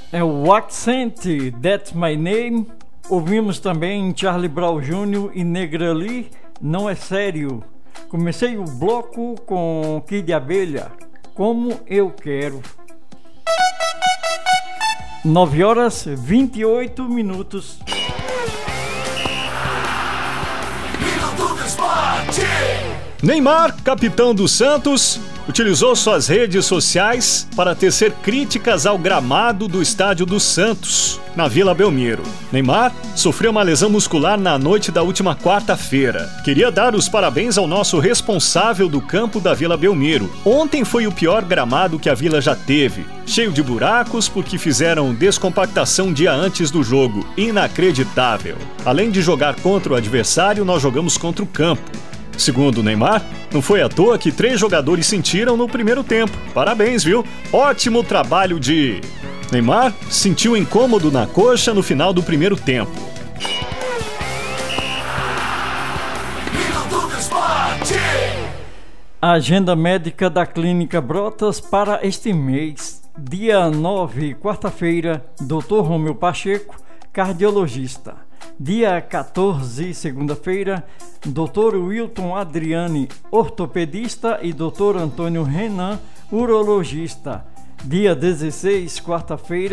É o Accent, That's My Name. Ouvimos também Charlie Brown Jr. e Negra Lee, Não É Sério. Comecei o bloco com Kid Abelha, Como Eu Quero. 9h28. Neymar, capitão do Santos, utilizou suas redes sociais para tecer críticas ao gramado do estádio do Santos, na Vila Belmiro. Neymar sofreu uma lesão muscular na noite da última quarta-feira. Queria dar os parabéns ao nosso responsável do campo da Vila Belmiro. Ontem foi o pior gramado que a Vila já teve, cheio de buracos porque fizeram descompactação um dia antes do jogo. Inacreditável. Além de jogar contra o adversário, nós jogamos contra o campo. Segundo Neymar, não foi à toa que 3 jogadores sentiram no primeiro tempo. Parabéns, viu? Ótimo trabalho de... Neymar sentiu incômodo na coxa no final do primeiro tempo. A agenda médica da Clínica Brotas para este mês. Dia 9, quarta-feira, Dr. Romeu Pacheco, cardiologista. Dia 14, segunda-feira, Dr. Wilton Adriani, ortopedista, e Dr. Antônio Renan, urologista. Dia 16, quarta-feira,